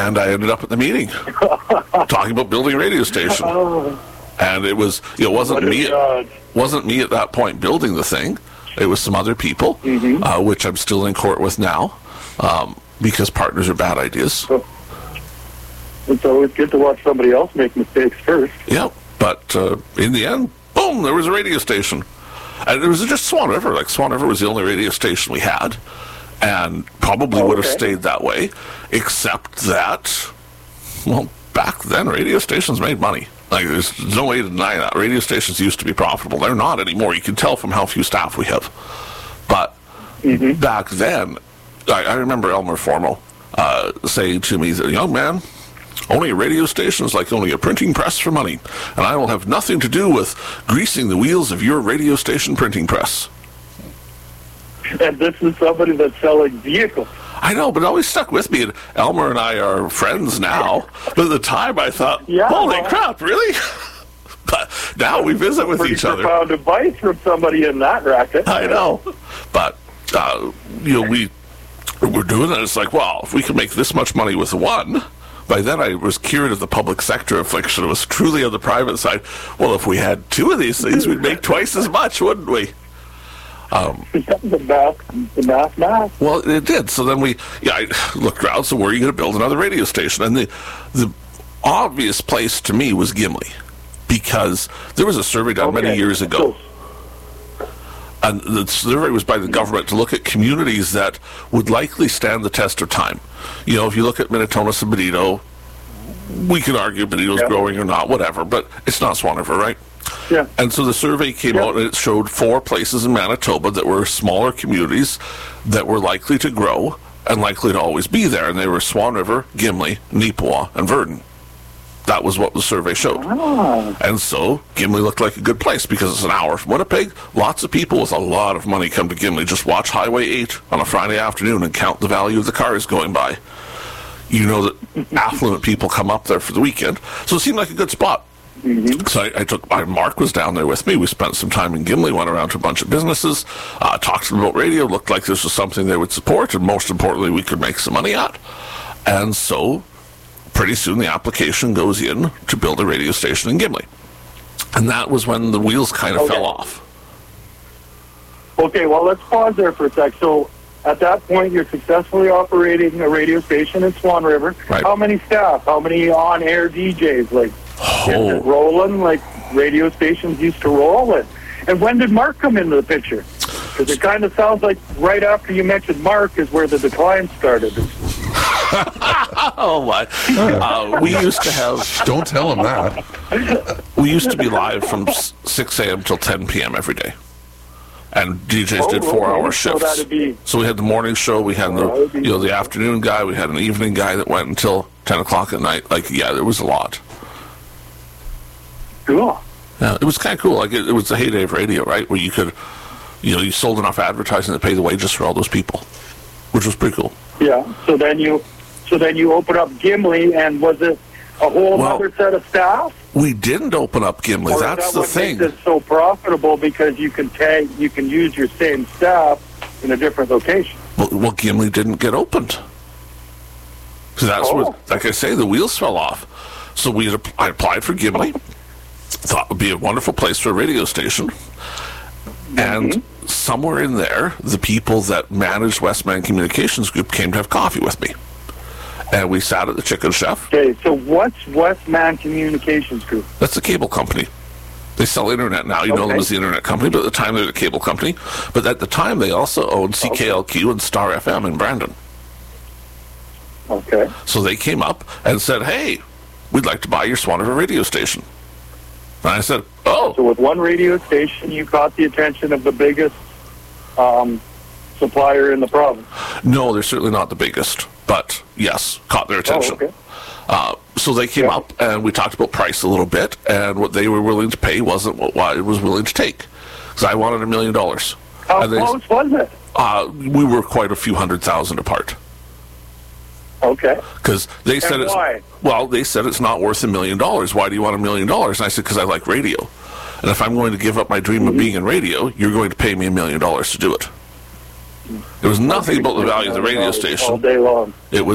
And I ended up at the meeting talking about building a radio station. And it was, wasn't me at that point building the thing. It was some other people, which I'm still in court with now, because partners are bad ideas. It's always good to watch somebody else make mistakes first. Yeah, but in the end, boom, there was a radio station. And it was just Swan River. Like, Swan River was the only radio station we had, and probably would have stayed that way, except that, well, back then, radio stations made money. Like, there's no way to deny that. Radio stations used to be profitable. They're not anymore. You can tell from how few staff we have. But back then, I remember Elmer Formo saying to me, young man, owning a radio station is like owning a printing press for money, and I will have nothing to do with greasing the wheels of your radio station printing press. And this is somebody that's selling vehicles. I know, but it always stuck with me. And Elmer and I are friends now. But at the time, I thought, holy crap, really? But now we visit with each other. Profound advice from somebody in that racket. I know. But, we're doing it. It's like, well, if we can make this much money with one... By then, I was cured of the public sector affliction. It was truly on the private side. Well, if we had two of these things, we'd make twice as much, wouldn't we? The math. Well, it did. So then I looked around, so where are you going to build another radio station? And the obvious place to me was Gimli, because there was a survey done many years ago. And the survey was by the government to look at communities that would likely stand the test of time. If you look at Minitonas and Benito, we could argue Benito's growing or not, whatever, but it's not Swan River, right? Yeah. And so the survey came out and it showed 4 places in Manitoba that were smaller communities that were likely to grow and likely to always be there. And they were Swan River, Gimli, Neepawa, and Virden. That was what the survey showed. And so Gimli looked like a good place because it's an hour from Winnipeg. Lots of people with a lot of money come to Gimli. Just watch Highway 8 on a Friday afternoon and count the value of the cars going by. You know that affluent people come up there for the weekend. So it seemed like a good spot. So I took Mark was down there with me. We spent some time in Gimli, went around to a bunch of businesses, talked to them about radio, looked like this was something they would support, and most importantly, we could make some money at. And so pretty soon the application goes in to build a radio station in Gimli. And that was when the wheels kind of fell off. Okay, well, let's pause there for a sec. So at that point, you're successfully operating a radio station in Swan River. Right. How many staff? How many on-air DJs? Is it rolling like radio stations used to roll? And when did Mark come into the picture? Because it kind of sounds like right after you mentioned Mark is where the decline started. Oh my! We used to have. Don't tell him that. We used to be live from 6 a.m. till 10 p.m. every day, and DJs did 4-hour shifts. So we had the morning show, we had the afternoon guy, we had an evening guy that went until 10 o'clock at night. There was a lot. Cool. Yeah, it was kind of cool. It was the heyday of radio, right? Where you could, you sold enough advertising to pay the wages for all those people, which was pretty cool. Yeah. So then you open up Gimli, and was it a whole other set of staff? We didn't open up Gimli. Or that's the thing. Makes it so profitable because you can use your same staff in a different location. Well, Gimli didn't get opened. So that's where, like I say, the wheels fell off. So I applied for Gimli. Thought it would be a wonderful place for a radio station. And somewhere in there, the people that managed Westman Communications Group came to have coffee with me. And we sat at the Chicken Chef. Okay, so what's Westman Communications Group? That's a cable company. They sell internet now. You know them as the internet company, but at the time they were a cable company. But at the time, they also owned CKLQ and Star FM in Brandon. Okay. So they came up and said, hey, we'd like to buy your Swan River radio station. And I said, oh. So with one radio station, you caught the attention of the biggest supplier in the province? No, they're certainly not the biggest. But, yes, caught their attention. Oh, okay. So they came up, and we talked about price a little bit, and what they were willing to pay wasn't what I was willing to take. Because I wanted $1 million. How close was it? We were quite a few $100,000 apart. Okay. Because they said why? They said it's not worth $1 million. Why do you want $1 million? And I said, because I like radio. And if I'm going to give up my dream of being in radio, you're going to pay me $1 million to do it. It was nothing about the value of the radio station. All day long. It was